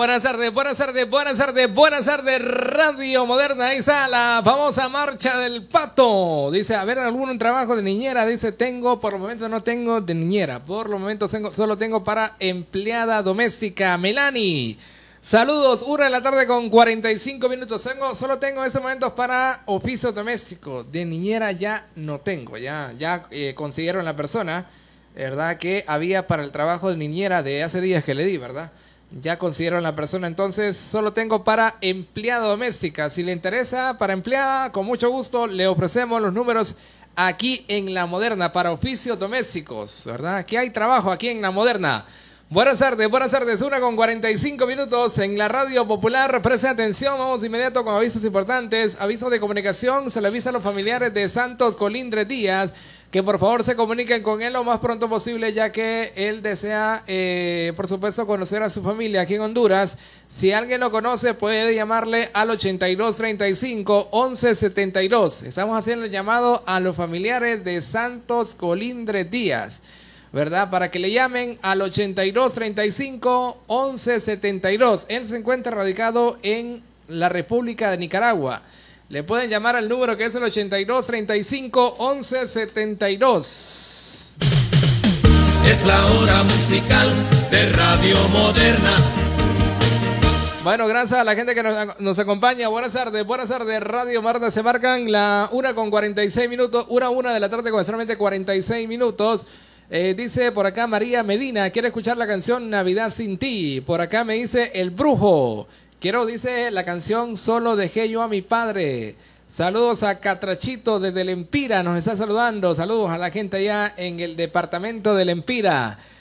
buenas tardes, Radio Moderna. Ahí está la famosa marcha del pato. Dice, a ver, algún trabajo de niñera. Dice, por el momento no tengo de niñera. Por el momento solo tengo para empleada doméstica. Melanie. Saludos, 1 de la tarde con 45 minutos. Solo tengo en este momento para oficio doméstico. De niñera ya no tengo. Ya consiguieron la persona, ¿verdad? Que había para el trabajo de niñera de hace días que le di, ¿verdad? Ya consiguieron la persona, entonces solo tengo para empleada doméstica. Si le interesa para empleada, con mucho gusto le ofrecemos los números aquí en La Moderna para oficios domésticos, ¿verdad? Aquí hay trabajo aquí en La Moderna. Buenas tardes, 1:45 minutos en la Radio Popular. Presten atención, vamos de inmediato con avisos importantes. Aviso de comunicación, se le avisa a los familiares de Santos Colindres Díaz que por favor se comuniquen con él lo más pronto posible, ya que él desea, por supuesto, conocer a su familia aquí en Honduras. Si alguien lo conoce, puede llamarle al 8235-1172. Estamos haciendo el llamado a los familiares de Santos Colindres Díaz, ¿verdad? Para que le llamen al 8235-1172. Él se encuentra radicado en la República de Nicaragua. Le pueden llamar al número que es el 8235-1172. Es la hora musical de Radio Moderna. Bueno, gracias a la gente que nos acompaña. Buenas tardes, Radio Moderna. Se marcan la 1:46 minutos, 1 de la tarde con solamente 46 minutos. Dice por acá María Medina, quiere escuchar la canción Navidad sin ti. Por acá me dice El Brujo. Dice la canción Solo dejé yo a mi padre. Saludos a Catrachito desde el Empira, nos está saludando. Saludos a la gente allá en el departamento del Empira.